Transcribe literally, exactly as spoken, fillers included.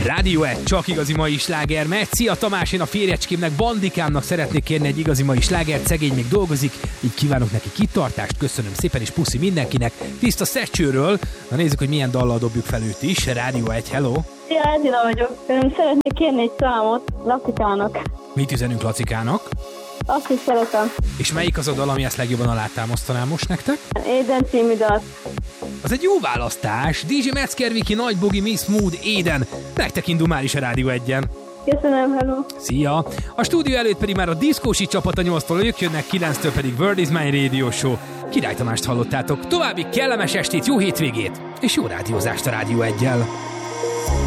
Rádió egy, csak igazi mai sláger megy. Szia Tamás, én a férjecskémnek, Bandikámnak szeretnék kérni egy igazi mai slágert, szegény még dolgozik, így kívánok neki kitartást, köszönöm szépen, és puszi mindenkinek. Tiszta Szecsőről, na nézzük, hogy milyen dallal dobjuk fel őt is. Rádió egy, hello! Szia, Edina vagyok. Szeretnék kérni egy számot Lacikának. Mit üzenünk Lacikának? Azt is szeretem. És melyik az a dal, ami ezt legjobban alátámasztaná most nektek? Éden című dal. Az egy jó választás. dé dzsé Metzger Viki, Nagy Bogi, Miss Mood, Éden. Nektek indul már is a Rádió egyen. Köszönöm, hello. Szia! A stúdió előtt pedig már a diszkósi csapat, a nyolctól ők jönnek, kilenctől pedig World is Mine Radio Show. Király Tamást hallottátok. További kellemes estét, jó hétvégét, és jó rádiózást a Rádió eggyel.